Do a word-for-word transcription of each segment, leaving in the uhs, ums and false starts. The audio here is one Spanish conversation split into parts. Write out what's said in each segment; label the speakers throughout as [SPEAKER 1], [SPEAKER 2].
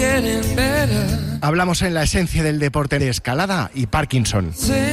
[SPEAKER 1] Hablamos en la esencia del deporte de escalada y Parkinson.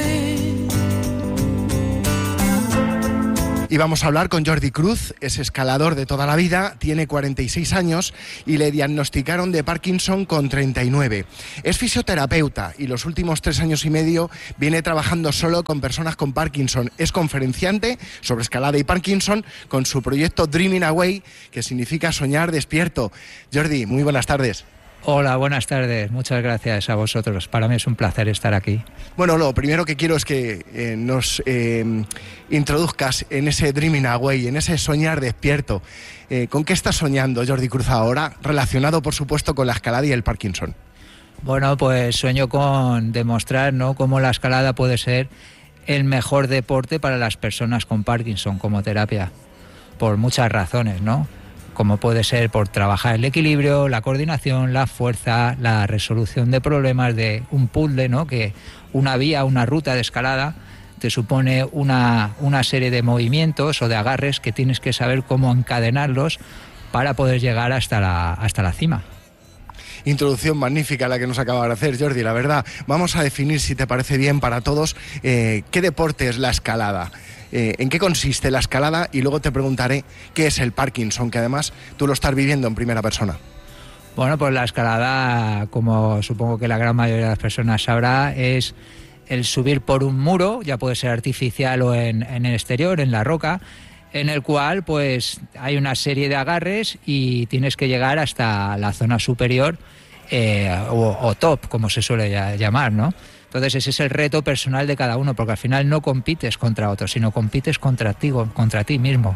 [SPEAKER 1] Y vamos a hablar con Jordi Cruz, es escalador de toda la vida, tiene cuarenta y seis años y le diagnosticaron de Parkinson con treinta y nueve. Es fisioterapeuta y los últimos tres años y medio viene trabajando solo con personas con Parkinson. Es conferenciante sobre escalada y Parkinson con su proyecto Dreaming Away, que significa soñar despierto. Jordi, muy buenas tardes.
[SPEAKER 2] Hola, buenas tardes. Muchas gracias a vosotros. Para mí es un placer estar aquí.
[SPEAKER 1] Bueno, lo primero que quiero es que eh, nos eh, introduzcas en ese Dreaming Away, en ese soñar despierto. Eh, ¿Con qué estás soñando, Jordi Cruz, ahora? Relacionado, por supuesto, con la escalada y el Parkinson.
[SPEAKER 2] Bueno, pues sueño con demostrar, ¿no?, cómo la escalada puede ser el mejor deporte para las personas con Parkinson como terapia. Por muchas razones, ¿no? Como puede ser por trabajar el equilibrio, la coordinación, la fuerza, la resolución de problemas de un puzzle, ¿no? Que una vía, una ruta de escalada te supone una, una serie de movimientos o de agarres que tienes que saber cómo encadenarlos para poder llegar hasta la, hasta la cima.
[SPEAKER 1] Introducción magnífica la que nos acaba de hacer, Jordi, la verdad. Vamos a definir, si te parece bien para todos, eh, qué deporte es la escalada. Eh, ¿En qué consiste la escalada? Y luego te preguntaré qué es el Parkinson, que además tú lo estás viviendo en primera persona.
[SPEAKER 2] Bueno, pues la escalada, como supongo que la gran mayoría de las personas sabrá, es el subir por un muro, ya puede ser artificial o en, en el exterior, en la roca, en el cual pues hay una serie de agarres y tienes que llegar hasta la zona superior eh, o, o top, como se suele llamar, ¿no? Entonces ese es el reto personal de cada uno, porque al final no compites contra otros, sino compites contra ti, contra ti mismo.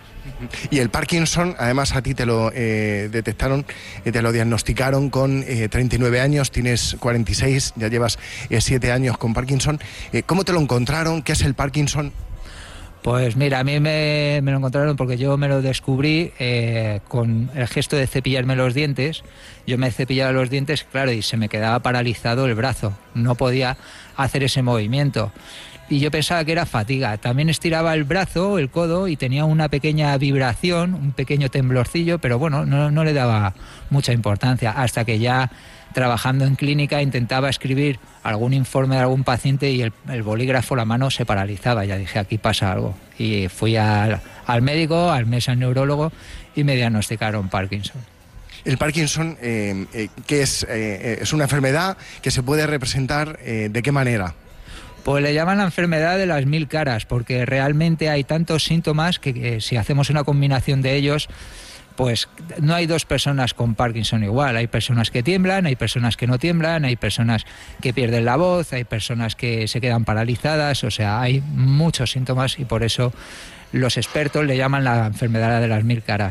[SPEAKER 1] Y el Parkinson, además a ti te lo eh, detectaron, eh, te lo diagnosticaron con eh, treinta y nueve años, tienes cuarenta y seis, ya llevas eh, siete años con Parkinson. Eh, ¿Cómo te lo encontraron? ¿Qué es el Parkinson?
[SPEAKER 2] Pues mira, a mí me, me lo encontraron porque yo me lo descubrí eh, con el gesto de cepillarme los dientes. Yo me cepillaba los dientes, claro, y se me quedaba paralizado el brazo. No podía hacer ese movimiento. Y yo pensaba que era fatiga. También estiraba el brazo, el codo, y tenía una pequeña vibración, un pequeño temblorcillo, pero bueno, no, no le daba mucha importancia. Hasta que ya trabajando en clínica intentaba escribir algún informe de algún paciente y el, el bolígrafo, la mano se paralizaba. Ya dije, aquí pasa algo. Y fui al, al médico, al mes al neurólogo, y me diagnosticaron Parkinson.
[SPEAKER 1] El Parkinson, eh, eh, ¿qué es? Eh, ¿Es una enfermedad que se puede representar eh, de qué manera?
[SPEAKER 2] Pues le llaman la enfermedad de las mil caras, porque realmente hay tantos síntomas que, que si hacemos una combinación de ellos, pues no hay dos personas con Parkinson igual. Hay personas que tiemblan, hay personas que no tiemblan, hay personas que pierden la voz, hay personas que se quedan paralizadas, o sea, hay muchos síntomas y por eso los expertos le llaman la enfermedad de las mil caras.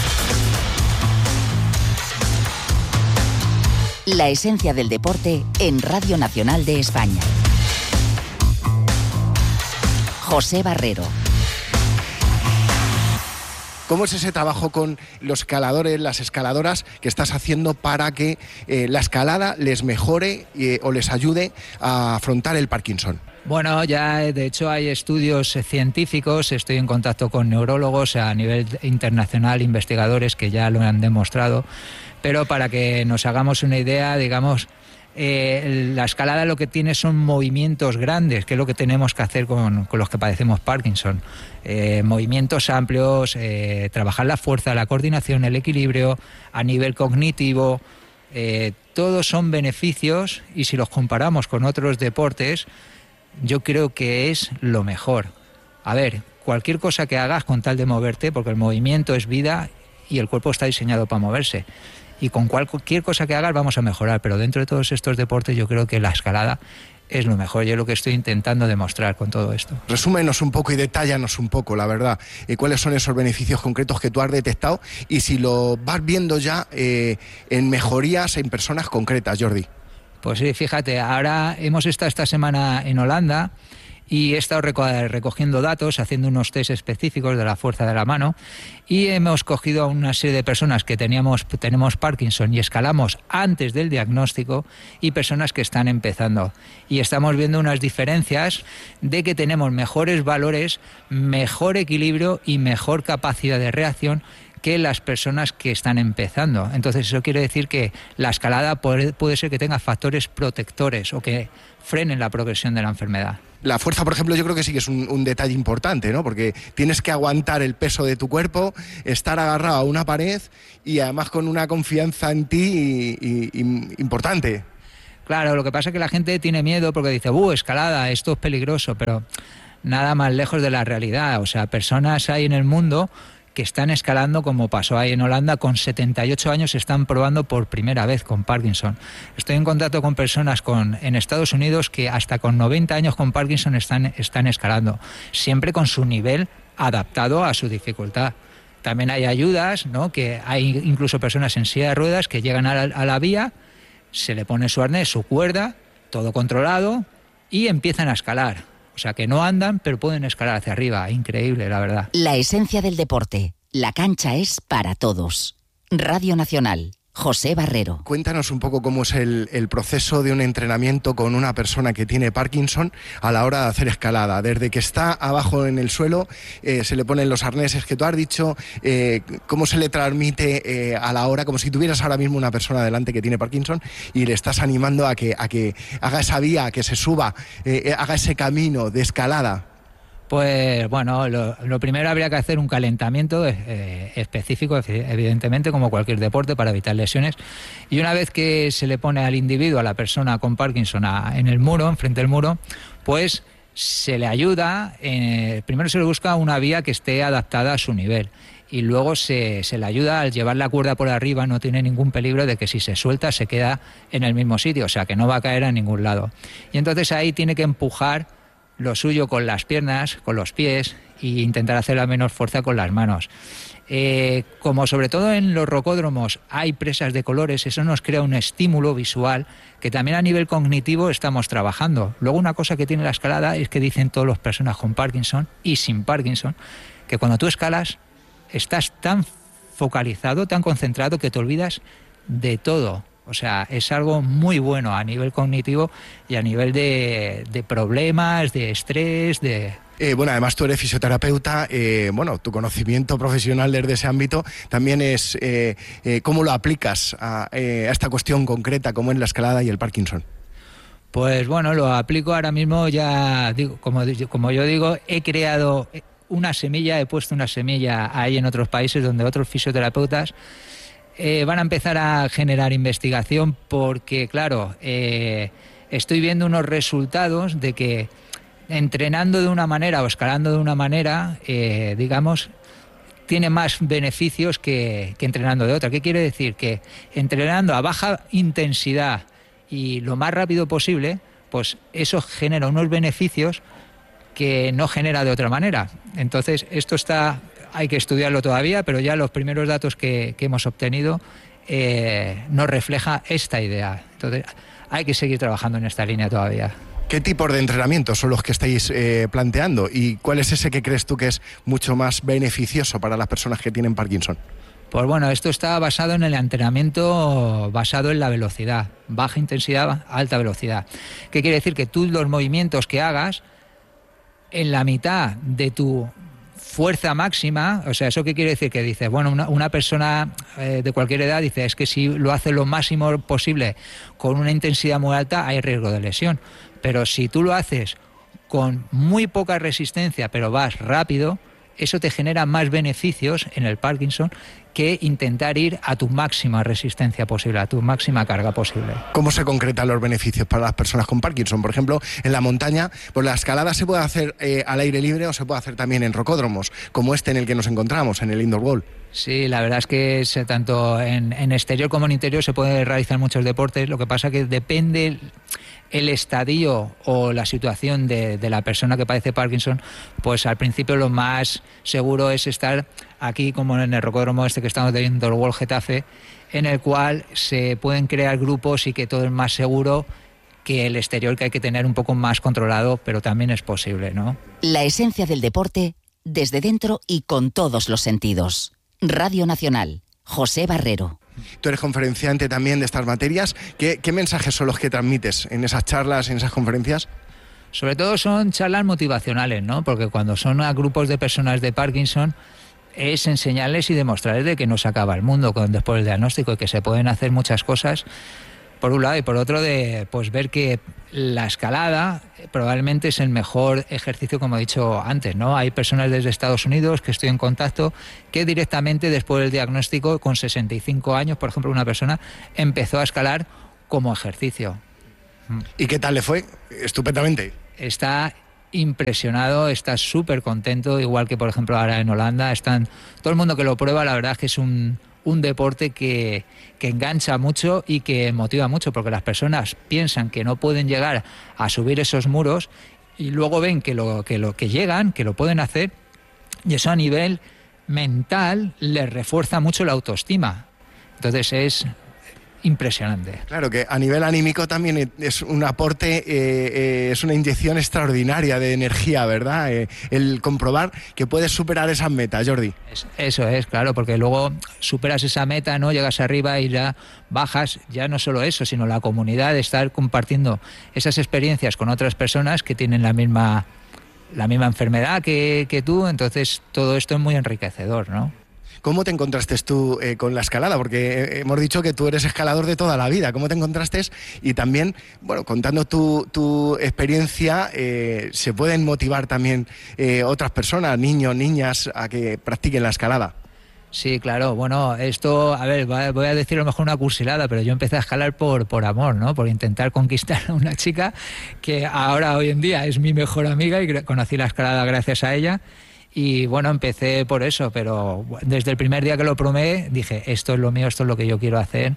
[SPEAKER 3] La esencia del deporte en Radio Nacional de España. José Barrero.
[SPEAKER 1] ¿Cómo es ese trabajo con los escaladores, las escaladoras que estás haciendo para que eh, la escalada les mejore eh, o les ayude a afrontar el Parkinson?
[SPEAKER 2] Bueno, ya de hecho hay estudios científicos, estoy en contacto con neurólogos a nivel internacional, investigadores que ya lo han demostrado, pero para que nos hagamos una idea, digamos, Eh, la escalada lo que tiene son movimientos grandes, que es lo que tenemos que hacer con, con los que padecemos Parkinson. Eh, movimientos amplios, eh, trabajar la fuerza, la coordinación, el equilibrio, a nivel cognitivo, eh, todos son beneficios y si los comparamos con otros deportes, yo creo que es lo mejor. A ver, cualquier cosa que hagas con tal de moverte, porque el movimiento es vida y el cuerpo está diseñado para moverse. Y con cualquier cosa que hagas vamos a mejorar, pero dentro de todos estos deportes yo creo que la escalada es lo mejor, y es lo que estoy intentando demostrar con todo esto.
[SPEAKER 1] Resúmenos un poco y detállanos un poco, la verdad, eh, cuáles son esos beneficios concretos que tú has detectado y si lo vas viendo ya eh, en mejorías en personas concretas, Jordi.
[SPEAKER 2] Pues sí, fíjate, ahora hemos estado esta semana en Holanda y he estado recogiendo datos, haciendo unos test específicos de la fuerza de la mano, y hemos cogido a una serie de personas que teníamos, tenemos Parkinson y escalamos antes del diagnóstico y personas que están empezando. Y estamos viendo unas diferencias de que tenemos mejores valores, mejor equilibrio y mejor capacidad de reacción que las personas que están empezando. Entonces eso quiere decir que la escalada puede, puede ser que tenga factores protectores o que frenen la progresión de la enfermedad.
[SPEAKER 1] La fuerza, por ejemplo, yo creo que sí que es un, un detalle importante, ¿no? Porque tienes que aguantar el peso de tu cuerpo, estar agarrado a una pared y además con una confianza en ti y, y, y, importante.
[SPEAKER 2] Claro, lo que pasa es que la gente tiene miedo porque dice, ¡uh, escalada, esto es peligroso! Pero nada más lejos de la realidad. O sea, personas hay en el mundo que están escalando, como pasó ahí en Holanda, con setenta y ocho años están probando por primera vez con Parkinson. Estoy en contacto con personas con, en Estados Unidos que hasta con noventa años con Parkinson están, están escalando, siempre con su nivel adaptado a su dificultad. También hay ayudas, ¿no? Que hay incluso personas en silla de ruedas que llegan a la, a la vía, se le pone su arnés, su cuerda, todo controlado y empiezan a escalar. O sea, que no andan, pero pueden escalar hacia arriba. Increíble, la verdad.
[SPEAKER 3] La esencia del deporte. La cancha es para todos. Radio Nacional. José Barrero.
[SPEAKER 1] Cuéntanos un poco cómo es el, el proceso de un entrenamiento con una persona que tiene Parkinson a la hora de hacer escalada. Desde que está abajo en el suelo, eh, se le ponen los arneses que tú has dicho, eh, cómo se le transmite eh, a la hora, como si tuvieras ahora mismo una persona delante que tiene Parkinson y le estás animando a que, a que haga esa vía, a que se suba, eh, haga ese camino de escalada.
[SPEAKER 2] Pues bueno, lo, lo primero habría que hacer un calentamiento eh, específico, evidentemente, como cualquier deporte, para evitar lesiones. Y una vez que se le pone al individuo, a la persona con Parkinson, a, en el muro, enfrente del muro, pues se le ayuda, eh, primero se le busca una vía que esté adaptada a su nivel. Y luego se, se le ayuda al llevar la cuerda por arriba, no tiene ningún peligro de que si se suelta se queda en el mismo sitio, o sea que no va a caer a ningún lado. Y entonces ahí tiene que empujar lo suyo con las piernas, con los pies e intentar hacer la menor fuerza con las manos. Eh, como sobre todo en los rocódromos hay presas de colores, eso nos crea un estímulo visual que también a nivel cognitivo estamos trabajando. Luego una cosa que tiene la escalada es que dicen todas las personas con Parkinson y sin Parkinson que cuando tú escalas estás tan focalizado, tan concentrado que te olvidas de todo. O sea, es algo muy bueno a nivel cognitivo y a nivel de, de problemas, de estrés, de...
[SPEAKER 1] Eh, bueno, además tú eres fisioterapeuta, eh, bueno, tu conocimiento profesional desde ese ámbito también es eh, eh, cómo lo aplicas a, eh, a esta cuestión concreta como es la escalada y el Parkinson.
[SPEAKER 2] Pues bueno, lo aplico ahora mismo, ya digo, como, como yo digo, he creado una semilla, he puesto una semilla ahí en otros países donde otros fisioterapeutas Eh, van a empezar a generar investigación porque, claro, eh, estoy viendo unos resultados de que entrenando de una manera o escalando de una manera, eh, digamos, tiene más beneficios que, que entrenando de otra. ¿Qué quiere decir? Que entrenando a baja intensidad y lo más rápido posible, pues eso genera unos beneficios que no genera de otra manera. Entonces, esto está... hay que estudiarlo todavía, pero ya los primeros datos que, que hemos obtenido eh, nos refleja esta idea. Entonces, hay que seguir trabajando en esta línea todavía.
[SPEAKER 1] ¿Qué tipos de entrenamientos son los que estáis eh, planteando? ¿Y cuál es ese que crees tú que es mucho más beneficioso para las personas que tienen Parkinson?
[SPEAKER 2] Pues bueno, esto está basado en el entrenamiento basado en la velocidad, baja intensidad, alta velocidad. ¿Qué quiere decir? Que tú los movimientos que hagas en la mitad de tu fuerza máxima, o sea, ¿eso qué quiere decir? Que dices, bueno, una, una persona eh, de cualquier edad dice, es que si lo hace lo máximo posible con una intensidad muy alta, hay riesgo de lesión. Pero si tú lo haces con muy poca resistencia, pero vas rápido, eso te genera más beneficios en el Parkinson que intentar ir a tu máxima resistencia posible, a tu máxima carga posible.
[SPEAKER 1] ¿Cómo se concretan los beneficios para las personas con Parkinson? Por ejemplo, en la montaña, pues la escalada se puede hacer eh, al aire libre o se puede hacer también en rocódromos, como este en el que nos encontramos, en el Indoor Wall.
[SPEAKER 2] Sí, la verdad es que es, tanto en, en exterior como en interior se pueden realizar muchos deportes, lo que pasa que depende el estadio o la situación de, de la persona que padece Parkinson, pues al principio lo más seguro es estar aquí como en el rocódromo este que estamos de Indoor Wall Getafe, en el cual se pueden crear grupos y que todo es más seguro que el exterior, que hay que tener un poco más controlado, pero también es posible, ¿no?
[SPEAKER 3] La esencia del deporte desde dentro y con todos los sentidos. Radio Nacional, José Barrero.
[SPEAKER 1] Tú eres conferenciante también de estas materias. ¿Qué, qué mensajes son los que transmites en esas charlas, en esas conferencias?
[SPEAKER 2] Sobre todo son charlas motivacionales, ¿no? Porque cuando son a grupos de personas de Parkinson, es enseñarles y demostrarles de que no se acaba el mundo con, después del diagnóstico y que se pueden hacer muchas cosas, por un lado, y por otro de pues ver que la escalada probablemente es el mejor ejercicio, como he dicho antes, ¿no? Hay personas desde Estados Unidos que estoy en contacto que directamente después del diagnóstico, con sesenta y cinco años, por ejemplo, una persona empezó a escalar como ejercicio.
[SPEAKER 1] ¿Y qué tal le fue? Estupendamente.
[SPEAKER 2] Está impresionado, está súper contento, igual que por ejemplo ahora en Holanda. Están todo el mundo que lo prueba, la verdad es que es un, un deporte que, que engancha mucho y que motiva mucho, porque las personas piensan que no pueden llegar a subir esos muros y luego ven que lo que, lo, que llegan, que lo pueden hacer, y eso a nivel mental les refuerza mucho la autoestima. Entonces es impresionante.
[SPEAKER 1] Claro que a nivel anímico también es un aporte, eh, eh, es una inyección extraordinaria de energía, ¿verdad? Eh, el comprobar que puedes superar esas metas, Jordi.
[SPEAKER 2] Es, eso es, claro, porque luego superas esa meta, ¿no? Llegas arriba y ya bajas, ya no solo eso, sino la comunidad, de estar compartiendo esas experiencias con otras personas que tienen la misma, la misma enfermedad que, que tú, entonces todo esto es muy enriquecedor, ¿no?
[SPEAKER 1] ¿Cómo te encontraste tú eh, con la escalada? Porque hemos dicho que tú eres escalador de toda la vida. ¿Cómo te encontraste? Y también, bueno, contando tu, tu experiencia, eh, ¿se pueden motivar también eh, otras personas, niños, niñas, a que practiquen la escalada?
[SPEAKER 2] Sí, claro. Bueno, esto, a ver, voy a decir a lo mejor una cursilada, pero yo empecé a escalar por, por amor, ¿no? Por intentar conquistar a una chica que ahora, hoy en día, es mi mejor amiga y conocí la escalada gracias a ella. Y bueno, empecé por eso, pero desde el primer día que lo probé dije, esto es lo mío, esto es lo que yo quiero hacer.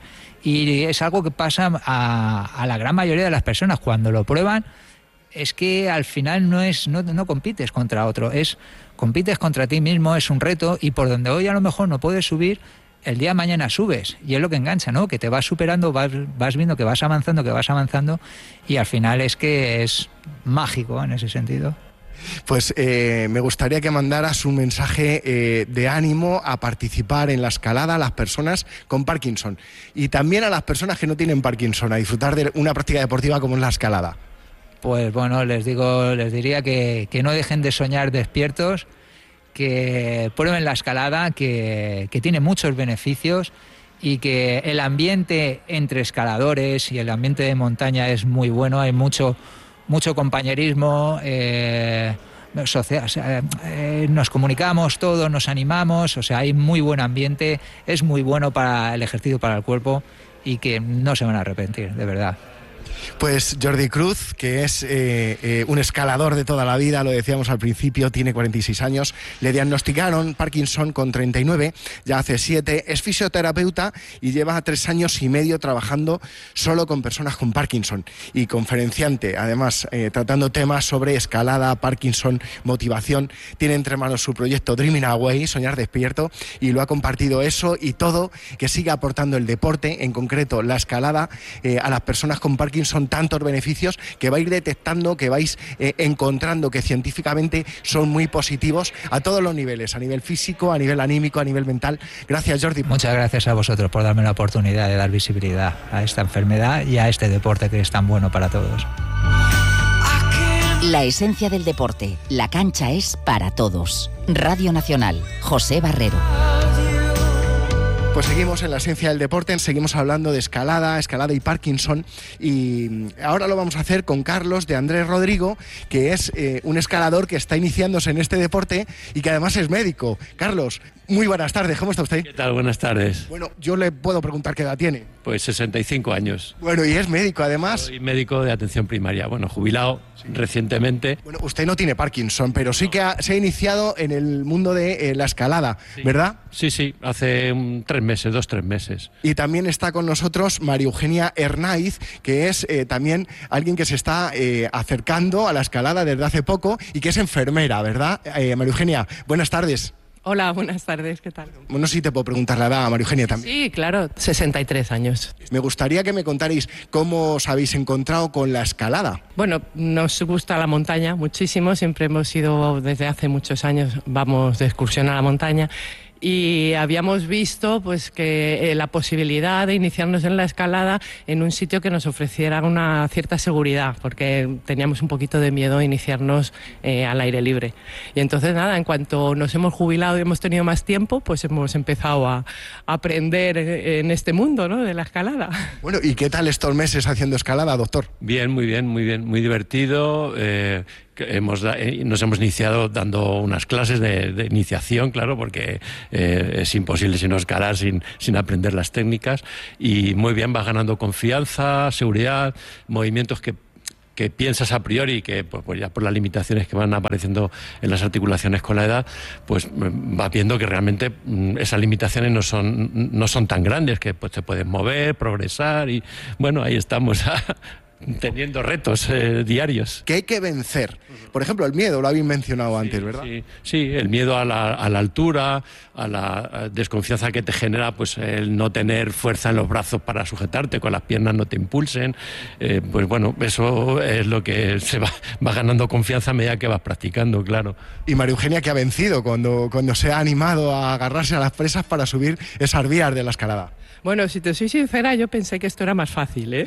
[SPEAKER 2] Y es algo que pasa a, a la gran mayoría de las personas. Cuando lo prueban, es que al final no es no, no compites contra otro, es compites contra ti mismo, es un reto, y por donde hoy a lo mejor no puedes subir, el día de mañana subes, y es lo que engancha, ¿no? Que te vas superando, vas, vas viendo que vas avanzando, que vas avanzando, y al final es que es mágico en ese sentido.
[SPEAKER 1] Pues eh, me gustaría que mandaras un mensaje eh, de ánimo a participar en la escalada a las personas con Parkinson y también a las personas que no tienen Parkinson, a disfrutar de una práctica deportiva como es la escalada.
[SPEAKER 2] Pues bueno, les digo, les diría que, que no dejen de soñar despiertos, que prueben la escalada, que, que tiene muchos beneficios y que el ambiente entre escaladores y el ambiente de montaña es muy bueno, hay mucho... mucho compañerismo, eh, social, o sea, eh, nos comunicamos todos, nos animamos, o sea, hay muy buen ambiente, es muy bueno para el ejercicio, para el cuerpo, y que no se van a arrepentir, de verdad.
[SPEAKER 1] Pues Jordi Cruz, que es eh, eh, un escalador de toda la vida, lo decíamos al principio, tiene cuarenta y seis años, le diagnosticaron Parkinson con treinta y nueve, ya hace siete, es fisioterapeuta y lleva tres años y medio trabajando solo con personas con Parkinson y conferenciante, además eh, tratando temas sobre escalada, Parkinson, motivación. Tiene entre manos su proyecto Dreaming Away, Soñar Despierto, y lo ha compartido eso y todo, que sigue aportando el deporte, en concreto la escalada, eh, a las personas con Parkinson, son tantos beneficios que vais detectando, que vais eh, encontrando que científicamente son muy positivos a todos los niveles, a nivel físico, a nivel anímico, a nivel mental. Gracias, Jordi.
[SPEAKER 2] Muchas gracias a vosotros por darme la oportunidad de dar visibilidad a esta enfermedad y a este deporte que es tan bueno para todos.
[SPEAKER 3] La esencia del deporte, la cancha es para todos. Radio Nacional, José Barrero.
[SPEAKER 1] Pues seguimos en la esencia del deporte, seguimos hablando de escalada, escalada y Parkinson, y ahora lo vamos a hacer con Carlos de Andrés Rodrigo, que es eh, un escalador que está iniciándose en este deporte y que además es médico. Carlos, muy buenas tardes, ¿cómo está usted?
[SPEAKER 4] ¿Qué tal? Buenas tardes.
[SPEAKER 1] Bueno, yo le puedo preguntar qué edad tiene.
[SPEAKER 4] Pues sesenta y cinco años.
[SPEAKER 1] Bueno, y es médico además.
[SPEAKER 4] Soy médico de atención primaria, bueno, jubilado sí. recientemente.
[SPEAKER 1] Bueno, usted no tiene Parkinson, pero sí que ha, se ha iniciado en el mundo de eh, la escalada,
[SPEAKER 4] sí.
[SPEAKER 1] ¿verdad?
[SPEAKER 4] Sí, sí, hace um, tres meses, dos, tres meses.
[SPEAKER 1] Y también está con nosotros María Eugenia Hernáiz, que es eh, también alguien que se está eh, acercando a la escalada desde hace poco y que es enfermera, ¿verdad? Eh, María Eugenia, buenas tardes.
[SPEAKER 5] Hola, buenas tardes, ¿qué tal?
[SPEAKER 1] Bueno, sí te puedo preguntar la edad a María Eugenia también.
[SPEAKER 5] Sí, claro, sesenta y tres años.
[SPEAKER 1] Me gustaría que me contarais cómo os habéis encontrado con la escalada.
[SPEAKER 5] Bueno, nos gusta la montaña muchísimo, siempre hemos ido, desde hace muchos años, vamos de excursión a la montaña. y habíamos visto pues que eh, la posibilidad de iniciarnos en la escalada en un sitio que nos ofreciera una cierta seguridad, porque teníamos un poquito de miedo a iniciarnos eh, al aire libre. Y entonces nada, en cuanto nos hemos jubilado y hemos tenido más tiempo, pues hemos empezado a, a aprender en, en este mundo, ¿no?, de la escalada.
[SPEAKER 1] Bueno, ¿y qué tal estos meses haciendo escalada, doctor?
[SPEAKER 4] Bien, muy bien, muy bien, muy divertido. Eh, hemos, eh, nos hemos iniciado dando unas clases de, de iniciación, claro, porque eh, es imposible si no escalar sin, sin aprender las técnicas. Y muy bien, vas ganando confianza, seguridad, movimientos que que piensas a priori que pues, pues ya por las limitaciones que van apareciendo en las articulaciones con la edad, pues vas viendo que realmente mm, esas limitaciones no son no son tan grandes, que pues te puedes mover, progresar y bueno, ahí estamos teniendo retos eh, diarios.
[SPEAKER 1] Que hay que vencer. Por ejemplo, el miedo, lo habéis mencionado antes,
[SPEAKER 4] sí,
[SPEAKER 1] ¿verdad?
[SPEAKER 4] Sí, sí, el miedo a la, a la altura, a la desconfianza que te genera pues el no tener fuerza en los brazos para sujetarte, con las piernas no te impulsen. Eh, pues bueno, eso es lo que se va, va ganando confianza a medida que vas practicando, claro.
[SPEAKER 1] Y María Eugenia, que ha vencido cuando, cuando se ha animado a agarrarse a las presas para subir esas vías de la escalada.
[SPEAKER 5] Bueno, si te soy sincera, yo pensé que esto era más fácil, ¿eh?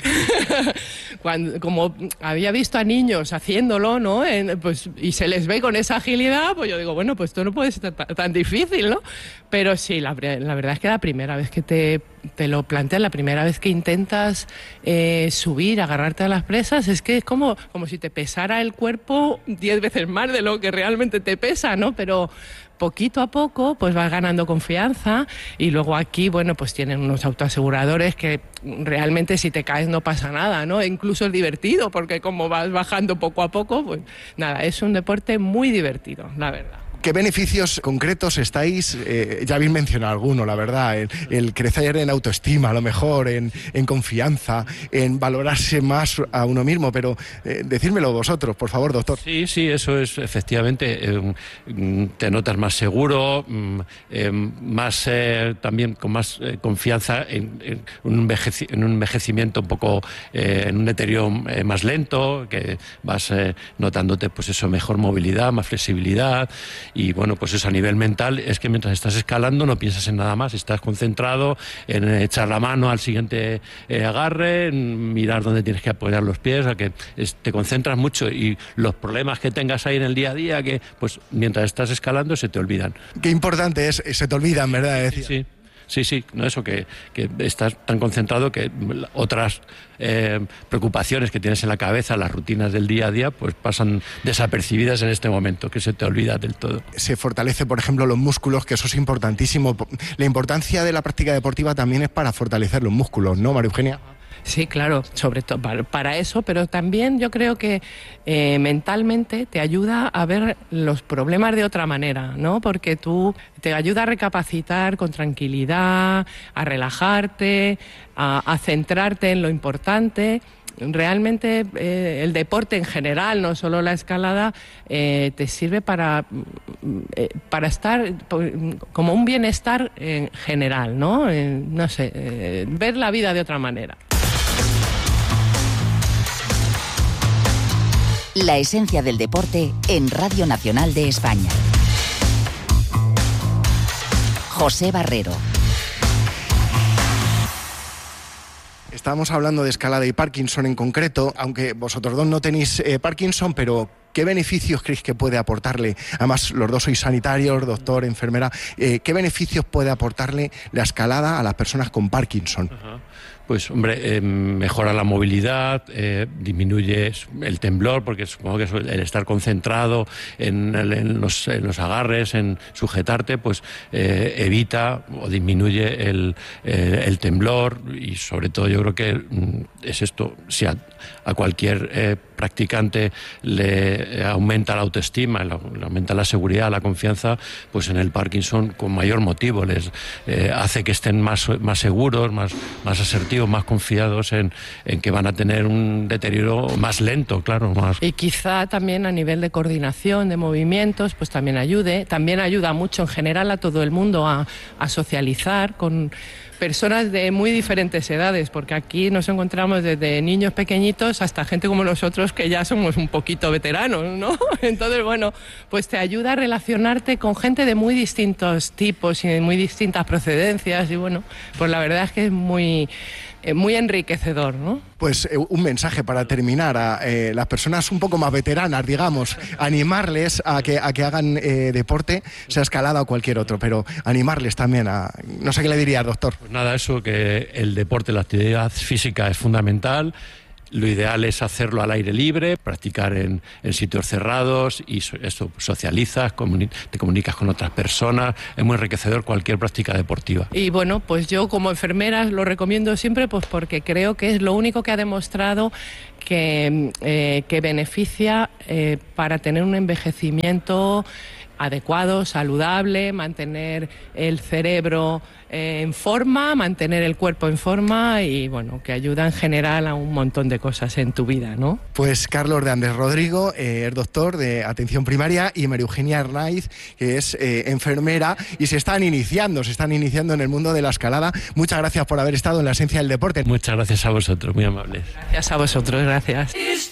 [SPEAKER 5] Cuando, como había visto a niños haciéndolo, ¿no? En, pues, y se les ve con esa agilidad, pues yo digo, bueno, pues esto no puede ser tan, tan difícil, ¿no? Pero sí, la, la verdad es que la primera vez que te, te lo planteas, la primera vez que intentas eh, subir, agarrarte a las presas, es que es como, como si te pesara el cuerpo diez veces más de lo que realmente te pesa, ¿no? Pero poquito a poco pues vas ganando confianza y luego aquí, bueno, pues tienen unos autoaseguradores que realmente si te caes no pasa nada, ¿no? E incluso es divertido porque como vas bajando poco a poco, pues nada, es un deporte muy divertido, la verdad.
[SPEAKER 1] ¿Qué beneficios concretos estáis? Eh, ya habéis mencionado alguno, la verdad, el, el crecer en autoestima, a lo mejor, en, en confianza, en valorarse más a uno mismo, pero eh, decírmelo vosotros, por favor, doctor.
[SPEAKER 4] Sí, sí, eso es, efectivamente, eh, te notas más seguro, eh, más eh, también con más eh, confianza en, en, un envejeci- en un envejecimiento un poco, eh, en un deterioro eh, más lento, que vas eh, notándote, pues eso, mejor movilidad, más flexibilidad. Y bueno, pues eso a nivel mental es que mientras estás escalando no piensas en nada más, estás concentrado en echar la mano al siguiente eh, agarre, en mirar dónde tienes que apoyar los pies, a que es, te concentras mucho y los problemas que tengas ahí en el día a día, que pues mientras estás escalando se te olvidan.
[SPEAKER 1] Qué importante es, se te olvidan, ¿verdad? Decía.
[SPEAKER 4] Sí, sí. Sí, sí, no eso, que, que estás tan concentrado que otras eh, preocupaciones que tienes en la cabeza, las rutinas del día a día, pues pasan desapercibidas en este momento, que se te olvida del todo.
[SPEAKER 1] Se fortalece, por ejemplo, los músculos, que eso es importantísimo. La importancia de la práctica deportiva también es para fortalecer los músculos, ¿no, María Eugenia?
[SPEAKER 5] Sí, claro, sobre todo para, para eso, pero también yo creo que eh, mentalmente te ayuda a ver los problemas de otra manera, ¿no? Porque tú te ayuda a recapacitar con tranquilidad, a relajarte, a, a centrarte en lo importante. Realmente eh, el deporte en general, no solo la escalada, eh, te sirve para, eh, para estar como un bienestar en general, ¿no? Eh, no sé, eh, ver la vida de otra manera.
[SPEAKER 3] La esencia del deporte en Radio Nacional de España. José Barrero.
[SPEAKER 1] Estamos hablando de escalada y Parkinson en concreto, aunque vosotros dos no tenéis eh, Parkinson, pero ¿qué beneficios creéis que puede aportarle? Además, los dos sois sanitarios, doctor, enfermera. Eh, ¿Qué beneficios puede aportarle la escalada a las personas con Parkinson?
[SPEAKER 4] Ajá. Pues, hombre, eh, mejora la movilidad, eh, disminuye el temblor, porque supongo que el estar concentrado en, el, en, los, en los agarres, en sujetarte, pues eh, evita o disminuye el, eh, el temblor y, sobre todo, yo creo que mm, es esto, si a, a cualquier eh, practicante le aumenta la autoestima, le aumenta la seguridad, la confianza, pues en el Parkinson con mayor motivo les eh, hace que estén más, más seguros, más, más asertivos, más confiados en, en que van a tener un deterioro más lento, claro. Más.
[SPEAKER 5] Y quizá también a nivel de coordinación, de movimientos, pues también ayude. También ayuda mucho en general a todo el mundo a, a socializar con, personas de muy diferentes edades, porque aquí nos encontramos desde niños pequeñitos hasta gente como nosotros que ya somos un poquito veteranos, ¿no? Entonces, bueno, pues te ayuda a relacionarte con gente de muy distintos tipos y de muy distintas procedencias y bueno, pues la verdad es que es muy... muy enriquecedor, ¿no?
[SPEAKER 1] Pues eh, un mensaje para terminar a eh, las personas un poco más veteranas, digamos, animarles a que, a que hagan eh, deporte, sea escalada o cualquier otro, pero animarles también a... No sé qué le diría, doctor.
[SPEAKER 4] Pues nada, eso, que el deporte, la actividad física es fundamental. Lo ideal es hacerlo al aire libre, practicar en, en sitios cerrados y eso, socializas, comuni- te comunicas con otras personas, es muy enriquecedor cualquier práctica deportiva.
[SPEAKER 5] Y bueno, pues yo como enfermera lo recomiendo siempre pues porque creo que es lo único que ha demostrado que, eh, que beneficia eh, para tener un envejecimiento adecuado, saludable, mantener el cerebro eh, en forma, mantener el cuerpo en forma y bueno, que ayuda en general a un montón de cosas en tu vida, ¿no?
[SPEAKER 1] Pues Carlos de Andrés Rodrigo, eh, es doctor de atención primaria, y María Eugenia Arnaiz, que es eh, enfermera, y se están iniciando, se están iniciando en el mundo de la escalada. Muchas gracias por haber estado en la esencia del deporte.
[SPEAKER 4] Muchas gracias a vosotros, muy amables.
[SPEAKER 5] Gracias a vosotros, gracias.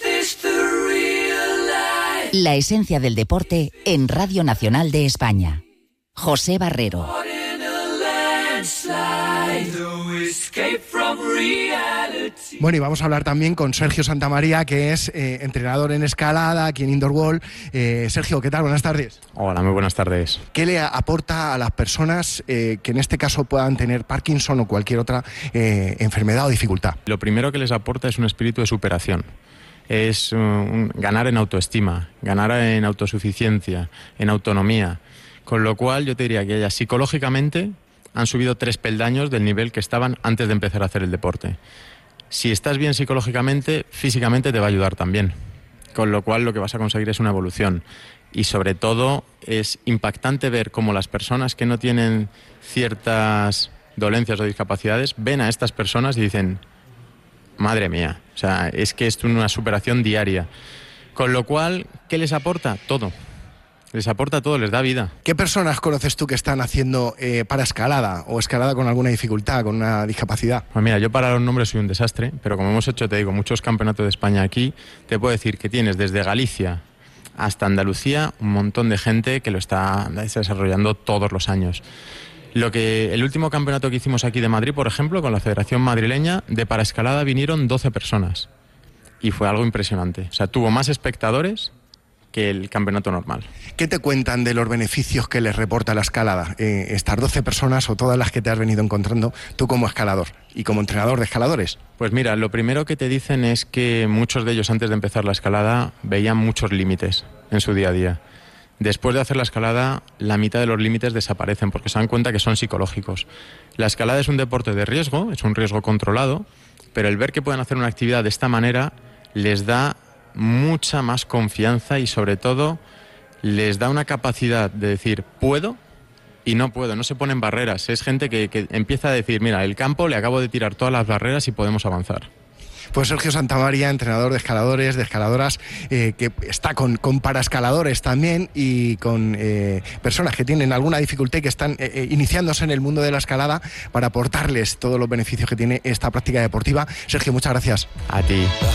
[SPEAKER 3] La esencia del deporte en Radio Nacional de España. José Barrero.
[SPEAKER 1] Bueno, y vamos a hablar también con Sergio Santamaría, que es eh, entrenador en escalada aquí en Indoor Wall. Eh, Sergio, ¿qué tal? Buenas tardes.
[SPEAKER 6] Hola, muy buenas tardes.
[SPEAKER 1] ¿Qué le aporta a las personas eh, que en este caso puedan tener Parkinson o cualquier otra eh, enfermedad o dificultad?
[SPEAKER 6] Lo primero que les aporta es un espíritu de superación. Es um, ganar en autoestima, ganar en autosuficiencia, en autonomía. Con lo cual yo te diría que ellas psicológicamente han subido tres peldaños del nivel que estaban antes de empezar a hacer el deporte. Si estás bien psicológicamente, físicamente te va a ayudar también. Con lo cual lo que vas a conseguir es una evolución. Y sobre todo es impactante ver cómo las personas que no tienen ciertas dolencias o discapacidades ven a estas personas y dicen: madre mía, o sea, es que es una superación diaria. Con lo cual, ¿qué les aporta? Todo. Les aporta todo, les da vida.
[SPEAKER 1] ¿Qué personas conoces tú que están haciendo eh, para escalada o escalada con alguna dificultad, con una discapacidad?
[SPEAKER 6] Pues mira, yo para los nombres soy un desastre, pero como hemos hecho, te digo, muchos campeonatos de España aquí, te puedo decir que tienes desde Galicia hasta Andalucía un montón de gente que lo está desarrollando todos los años. Lo que el último campeonato que hicimos aquí de Madrid, por ejemplo, con la Federación Madrileña, de paraescalada vinieron doce personas. Y fue algo impresionante. O sea, tuvo más espectadores que el campeonato normal.
[SPEAKER 1] ¿Qué te cuentan de los beneficios que les reporta la escalada? Eh, estas doce personas o todas las que te has venido encontrando tú como escalador y como entrenador de escaladores.
[SPEAKER 6] Pues mira, lo primero que te dicen es que muchos de ellos antes de empezar la escalada veían muchos límites en su día a día. Después de hacer la escalada, la mitad de los límites desaparecen porque se dan cuenta que son psicológicos. La escalada es un deporte de riesgo, es un riesgo controlado, pero el ver que pueden hacer una actividad de esta manera les da mucha más confianza y sobre todo les da una capacidad de decir puedo y no puedo, no se ponen barreras. Es gente que, que empieza a decir, mira, el campo le acabo de tirar todas las barreras y podemos avanzar.
[SPEAKER 1] Pues Sergio Santamaría, entrenador de escaladores, de escaladoras, eh, que está con, con paraescaladores también y con eh, personas que tienen alguna dificultad y que están eh, iniciándose en el mundo de la escalada para aportarles todos los beneficios que tiene esta práctica deportiva. Sergio, muchas gracias.
[SPEAKER 6] A ti.